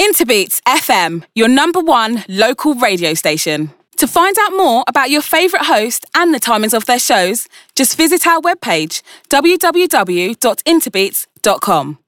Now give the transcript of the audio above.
Interbeats FM, your number one local radio station. To find out more about your favourite host and the timings of their shows, just visit our webpage, www.interbeats.com.